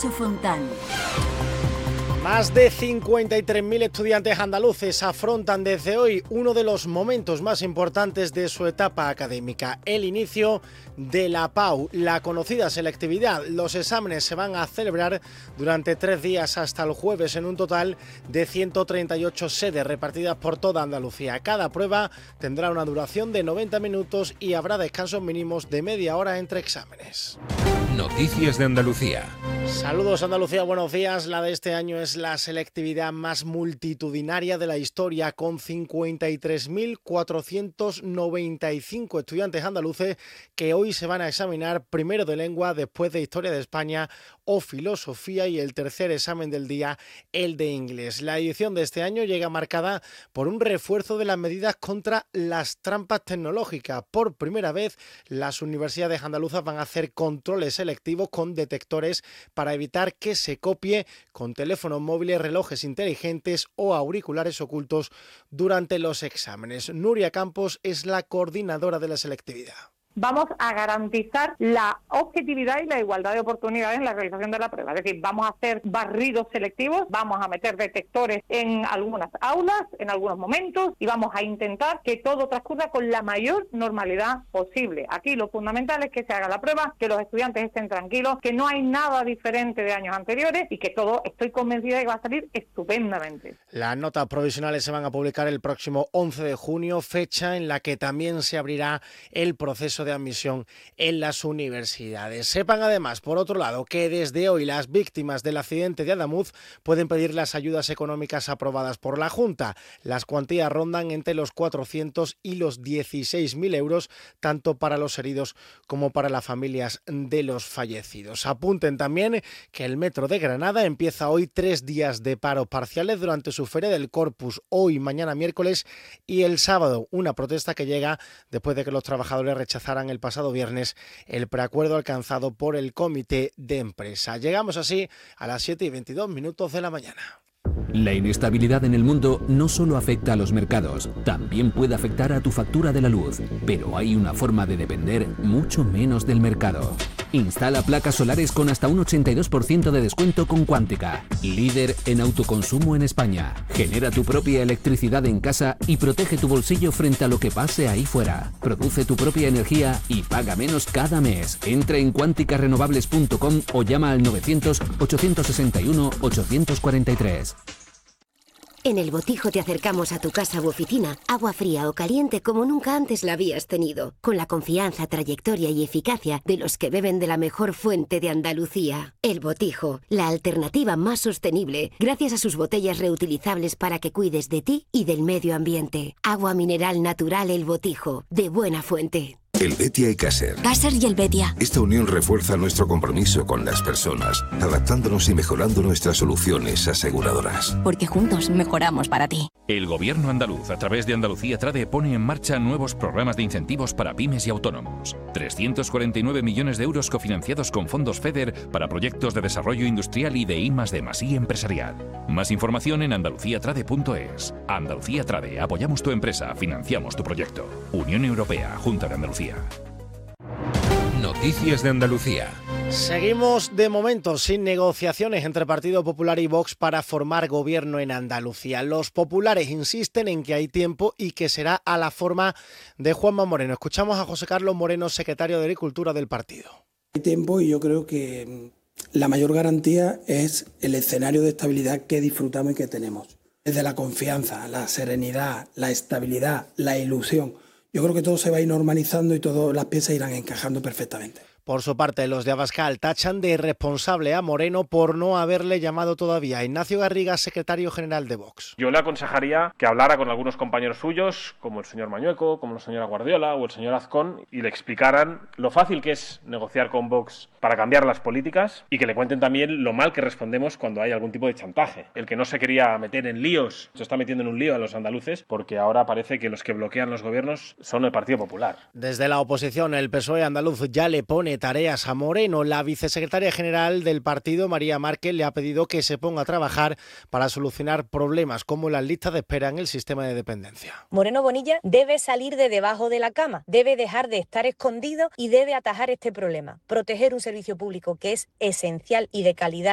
Nacho Fontán. Más de 53.000 estudiantes andaluces afrontan desde hoy uno de los momentos más importantes de su etapa académica, el inicio de la PAU, la conocida selectividad. Los exámenes se van a celebrar durante 3 días hasta el jueves en un total de 138 sedes repartidas por toda Andalucía. Cada prueba tendrá una duración de 90 minutos y habrá descansos mínimos de media hora entre exámenes. Noticias de Andalucía. Saludos Andalucía, buenos días. La de este año es la selectividad más multitudinaria de la historia, con 53.495 estudiantes andaluces que hoy se van a examinar primero de lengua, después de historia de España o filosofía y el tercer examen del día, el de inglés. La edición de este año llega marcada por un refuerzo de las medidas contra las trampas tecnológicas. Por primera vez, las universidades andaluzas van a hacer controles selectivos con detectores para evitar que se copie con teléfonos móviles, relojes inteligentes o auriculares ocultos durante los exámenes. Nuria Campos es la coordinadora de la selectividad. Vamos a garantizar la objetividad y la igualdad de oportunidades en la realización de la prueba. Es decir, vamos a hacer barridos selectivos, vamos a meter detectores en algunas aulas, en algunos momentos, y vamos a intentar que todo transcurra con la mayor normalidad posible. Aquí lo fundamental es que se haga la prueba, que los estudiantes estén tranquilos, que no hay nada diferente de años anteriores y que todo, estoy convencida de que va a salir estupendamente. Las notas provisionales se van a publicar el próximo 11 de junio, fecha en la que también se abrirá el proceso de admisión en las universidades. Sepan además, por otro lado, que desde hoy las víctimas del accidente de Adamuz pueden pedir las ayudas económicas aprobadas por la Junta. Las cuantías rondan entre los 400 y los 16.000 euros, tanto para los heridos como para las familias de los fallecidos. Apunten también que el Metro de Granada empieza hoy 3 días de paros parciales durante su Feria del Corpus, hoy, mañana miércoles y el sábado, una protesta que llega después de que los trabajadores rechazaran el pasado viernes el preacuerdo alcanzado por el comité de empresa. Llegamos así a las 7:22 de la mañana. La inestabilidad en el mundo no solo afecta a los mercados, también puede afectar a tu factura de la luz, pero hay una forma de depender mucho menos del mercado. Instala placas solares con hasta un 82% de descuento con Quántica, líder en autoconsumo en España. Genera tu propia electricidad en casa y protege tu bolsillo frente a lo que pase ahí fuera. Produce tu propia energía y paga menos cada mes. Entra en quanticarenovables.com o llama al 900-861-843. En El Botijo te acercamos a tu casa u oficina agua fría o caliente como nunca antes la habías tenido, con la confianza, trayectoria y eficacia de los que beben de la mejor fuente de Andalucía. El Botijo, la alternativa más sostenible, gracias a sus botellas reutilizables para que cuides de ti y del medio ambiente. Agua mineral natural El Botijo, de buena fuente. Helvetia y Caser. Caser y Helvetia. Esta unión refuerza nuestro compromiso con las personas, adaptándonos y mejorando nuestras soluciones aseguradoras. Porque juntos mejoramos para ti. El Gobierno andaluz, a través de Andalucía Trade, pone en marcha nuevos programas de incentivos para pymes y autónomos. 349 millones de euros cofinanciados con fondos FEDER para proyectos de desarrollo industrial y de I+D+I empresarial. Más información en andaluciatrade.es. Andalucía Trade, apoyamos tu empresa, financiamos tu proyecto. Unión Europea, Junta de Andalucía. Noticias de Andalucía. Seguimos de momento sin negociaciones entre Partido Popular y Vox para formar gobierno en Andalucía. Los populares insisten en que hay tiempo y que será a la forma de Juanma Moreno. Escuchamos a José Carlos Moreno, secretario de Agricultura del partido. Hay tiempo y yo creo que la mayor garantía es el escenario de estabilidad que disfrutamos y que tenemos. Desde la confianza, la serenidad, la estabilidad, la ilusión. Yo creo que todo se va a ir normalizando y todas las piezas irán encajando perfectamente. Por su parte, los de Abascal tachan de irresponsable a Moreno por no haberle llamado todavía. Ignacio Garriga, secretario general de Vox. Yo le aconsejaría que hablara con algunos compañeros suyos, como el señor Mañueco, como la señora Guardiola o el señor Azcón, y le explicaran lo fácil que es negociar con Vox para cambiar las políticas y que le cuenten también lo mal que respondemos cuando hay algún tipo de chantaje. El que no se quería meter en líos, se está metiendo en un lío a los andaluces porque ahora parece que los que bloquean los gobiernos son el Partido Popular. Desde la oposición, el PSOE andaluz ya le pone tareas a Moreno. La vicesecretaria general del partido, María Márquez, le ha pedido que se ponga a trabajar para solucionar problemas como las listas de espera en el sistema de dependencia. Moreno Bonilla debe salir de debajo de la cama, debe dejar de estar escondido y debe atajar este problema, proteger un servicio público que es esencial y de calidad